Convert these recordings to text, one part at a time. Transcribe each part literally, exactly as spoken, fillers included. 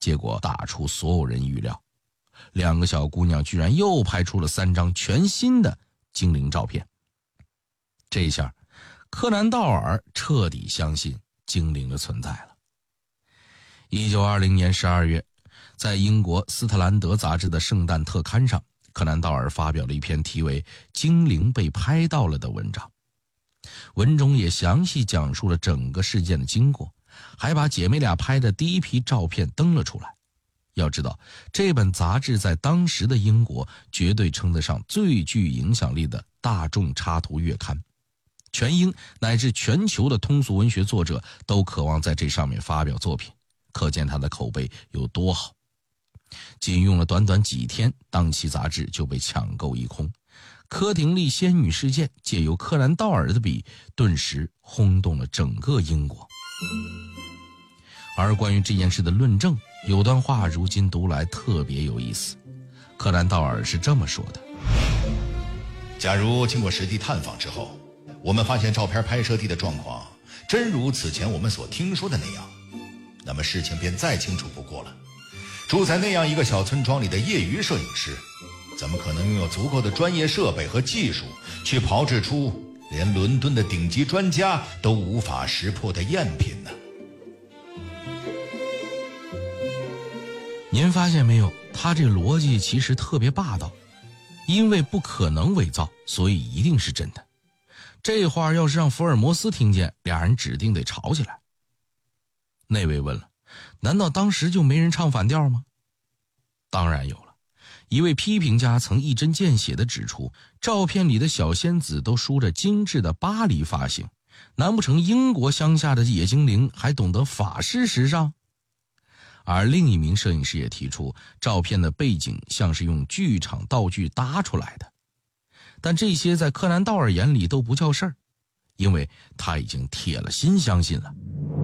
结果大出所有人预料，两个小姑娘居然又拍出了三张全新的精灵照片。这下柯南道尔彻底相信精灵的存在了。一九二零年十二月，在英国斯特兰德杂志的圣诞特刊上，柯南道尔发表了一篇题为《精灵被拍到了》的文章。文中也详细讲述了整个事件的经过，还把姐妹俩拍的第一批照片登了出来。要知道，这本杂志在当时的英国绝对称得上最具影响力的大众插图月刊，全英乃至全球的通俗文学作者都渴望在这上面发表作品，可见它的口碑有多好。仅用了短短几天，当期杂志就被抢购一空。科廷利仙女事件借由柯南道尔的笔，顿时轰动了整个英国。而关于这件事的论证，有段话如今读来特别有意思。柯南道尔是这么说的： 假如经过实地探访之后，我们发现照片拍摄地的状况真如此前我们所听说的那样，那么事情便再清楚不过了。住在那样一个小村庄里的业余摄影师，怎么可能拥有足够的专业设备和技术，去炮制出连伦敦的顶级专家都无法识破的赝品呢？ 您发现没有，他这个逻辑其实特别霸道。因为不可能伪造，所以一定是真的。这话要是让福尔摩斯听见，俩人指定得吵起来。那位问了，难道当时就没人唱反调吗？当然有了。一位批评家曾一针见血地指出，照片里的小仙子都梳着精致的巴黎发型，难不成英国乡下的野精灵还懂得法式时尚？而另一名摄影师也提出，照片的背景像是用剧场道具搭出来的。但这些在柯南道尔眼里都不叫事儿，因为他已经铁了心相信了。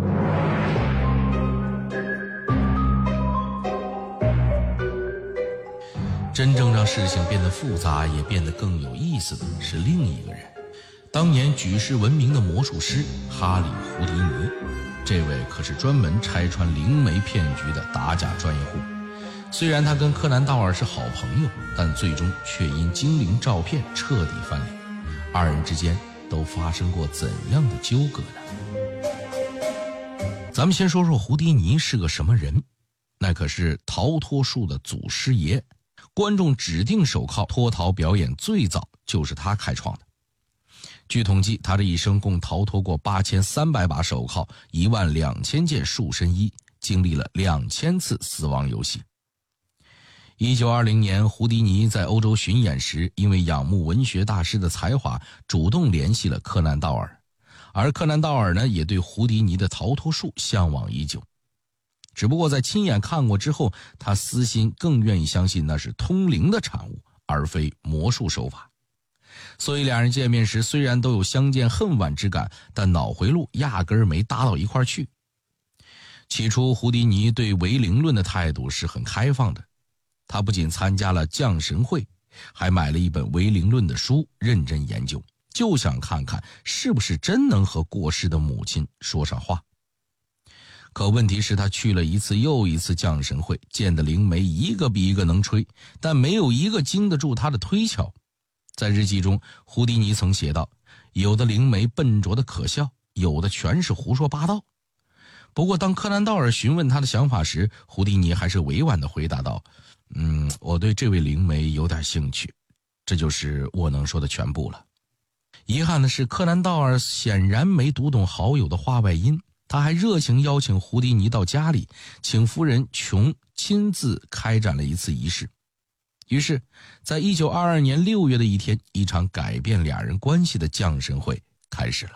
真正让事情变得复杂也变得更有意思的是另一个人，当年举世闻名的魔术师哈里·胡迪尼。这位可是专门拆穿灵媒骗局的打假专业户。虽然他跟柯南道尔是好朋友，但最终却因精灵照片彻底翻脸。二人之间都发生过怎样的纠葛呢？咱们先说说胡迪尼是个什么人。那可是逃脱术的祖师爷，观众指定手铐脱逃表演最早就是他开创的。据统计，他这一生共逃脱过八千三百把手铐，一万两千件束身衣，经历了两千次死亡游戏。一九二零年，胡迪尼在欧洲巡演时，因为仰慕文学大师的才华，主动联系了柯南道尔，而柯南道尔呢，也对胡迪尼的逃脱术向往已久。只不过在亲眼看过之后，他私心更愿意相信那是通灵的产物，而非魔术手法。所以两人见面时虽然都有相见恨晚之感，但脑回路压根儿没搭到一块儿去。起初胡迪尼对唯灵论的态度是很开放的，他不仅参加了降神会，还买了一本唯灵论的书认真研究，就想看看是不是真能和过世的母亲说上话。可问题是他去了一次又一次降神会，见的灵媒一个比一个能吹，但没有一个经得住他的推敲。在日记中，胡迪尼曾写道，有的灵媒笨拙的可笑，有的全是胡说八道。不过当柯南道尔询问他的想法时，胡迪尼还是委婉地回答道，嗯，我对这位灵媒有点兴趣，这就是我能说的全部了。遗憾的是，柯南道尔显然没读懂好友的话外音，他还热情邀请胡迪尼到家里，请夫人琼亲自开展了一次仪式。于是在一九二二年六月的一天，一场改变俩人关系的降神会开始了。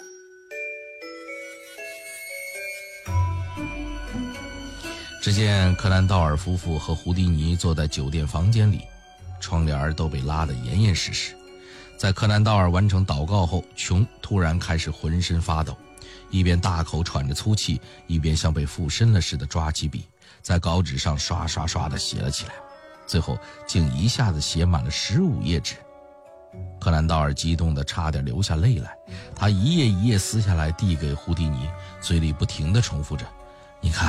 只见柯南道尔夫妇和胡迪尼坐在酒店房间里，窗帘都被拉得严严实实。在柯南道尔完成祷告后，琼突然开始浑身发抖，一边大口喘着粗气，一边像被附身了似的抓起笔，在稿纸上刷刷刷地写了起来，最后竟一下子写满了十五页纸。柯南道尔激动得差点流下泪来，他一页一页撕下来递给胡迪尼，嘴里不停地重复着，你看